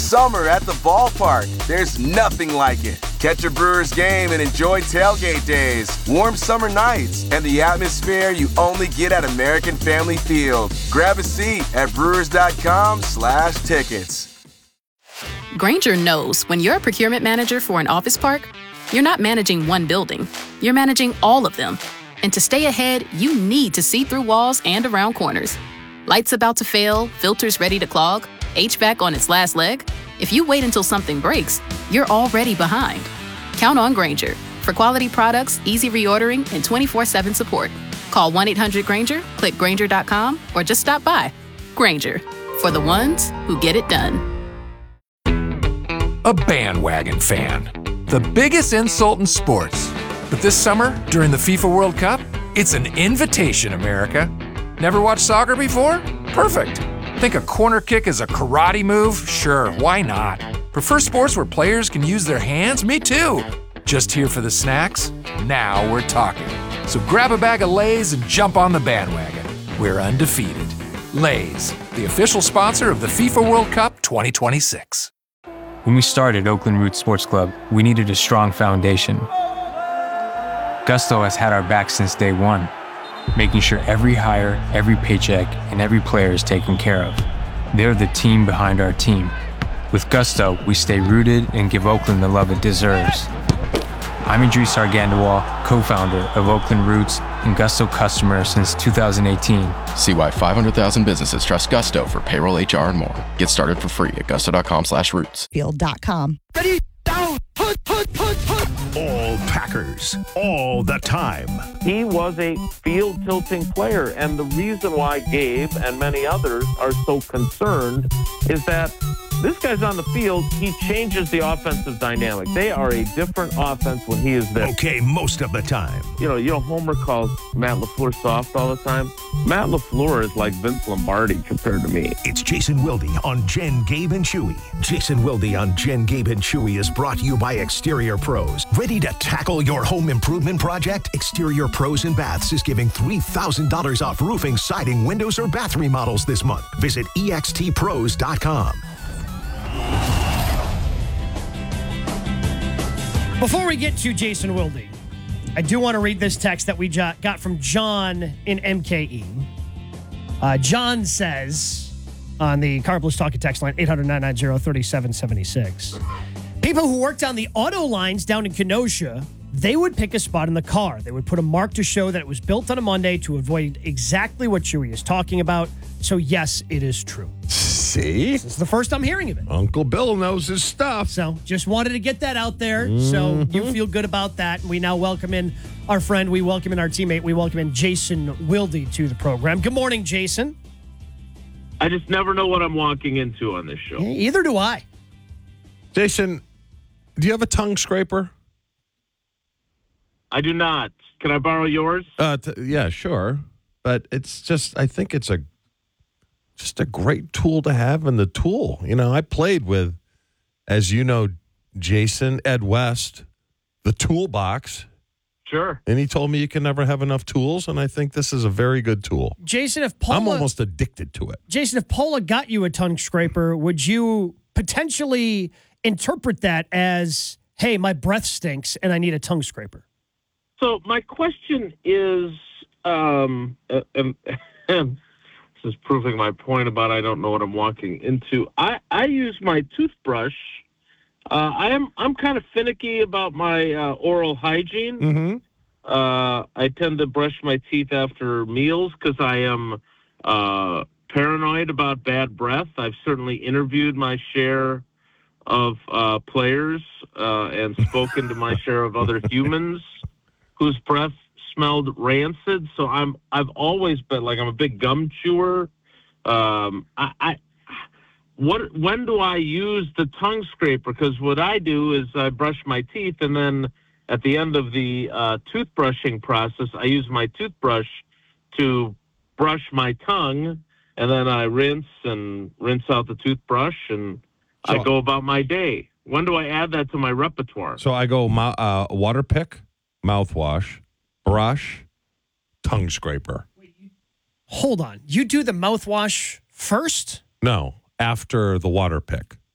summer at the ballpark. There's nothing like it. Catch a Brewers game and enjoy tailgate days, warm summer nights, and the atmosphere you only get at American Family Field. Grab a seat at brewers.com/tickets. Grainger knows when you're a procurement manager for an office park, you're not managing one building, you're managing all of them. And to stay ahead, you need to see through walls and around corners. Lights about to fail, filters ready to clog, HVAC on its last leg. If you wait until something breaks, you're already behind. Count on Grainger for quality products, easy reordering, and 24/7 support. Call 1-800-GRAINGER, click Grainger.com, or just stop by. Grainger, for the ones who get it done. A bandwagon fan. The biggest insult in sports. But this summer, during the FIFA World Cup, it's an invitation, America. Never watched soccer before? Perfect. Think a corner kick is a karate move? Sure, why not? Prefer sports where players can use their hands? Me too. Just here for the snacks? Now we're talking. So grab a bag of Lay's and jump on the bandwagon. We're undefeated. Lay's, the official sponsor of the FIFA World Cup 2026. When we started Oakland Roots Sports Club, we needed a strong foundation. Gusto has had our back since day one, making sure every hire, every paycheck, and every player is taken care of. They're the team behind our team. With Gusto, we stay rooted and give Oakland the love it deserves. I'm Idris Argandawal, co-founder of Oakland Roots and Gusto customer since 2018. See why 500,000 businesses trust Gusto for payroll, HR, and more. Get started for free at gusto.com/roots. Field.com. Ready, down, put. All Packers, all the time. He was a field-tilting player, and the reason why Gabe and many others are so concerned is that this guy's on the field, he changes the offensive dynamic. They are a different offense when he is there. Okay, most of the time. You know, Homer calls Matt LaFleur soft all the time. Matt LaFleur is like Vince Lombardi compared to me. It's Jason Wilde on Jen, Gabe, and Chewy. Jason Wilde on Jen, Gabe, and Chewy is brought to you by Exterior Pros. Ready to tackle your home improvement project? Exterior Pros and Baths is giving $3,000 off roofing, siding, windows, or bath remodels this month. Visit extpros.com. Before we get to Jason Wilde, I do want to read this text that we got from John in MKE. John says on the Carplus Talking text line, 800-990-3776, people who worked on the auto lines down in Kenosha, they would pick a spot in the car. They would put a mark to show that it was built on a Monday to avoid exactly what Chewy is talking about. So, yes, it is true. See? This is the first I'm hearing of it. Uncle Bill knows his stuff. So, just wanted to get that out there. So, you feel good about that. We now welcome in our friend. We welcome in our teammate. We welcome in Jason Wilde to the program. Good morning, Jason. I just never know what I'm walking into on this show. Either do I. Jason, do you have a tongue scraper? I do not. Can I borrow yours? Yeah, sure. But it's just, I think it's just a great tool to have in the tool. You know, I played with, as you know, Jason, Ed West, the toolbox. Sure. And he told me you can never have enough tools, and I think this is a very good tool. Jason, if Paula... I'm almost addicted to it. Jason, if Paula got you a tongue scraper, would you potentially interpret that as, hey, my breath stinks and I need a tongue scraper? So my question is, this is proving my point about I don't know what I'm walking into. I use my toothbrush. I'm kind of finicky about my oral hygiene. Mm-hmm. I tend to brush my teeth after meals because I am paranoid about bad breath. I've certainly interviewed my share of players and spoken to my share of other humans whose breath smelled rancid. So I've always been like, I'm a big gum chewer. When do I use the tongue scraper? Because what I do is I brush my teeth, and then at the end of the toothbrushing process, I use my toothbrush to brush my tongue, and then I rinse out the toothbrush, and I go about my day. When do I add that to my repertoire? So I go water pick, mouthwash, brush, tongue scraper. Hold on. You do the mouthwash first? No, after the water pick.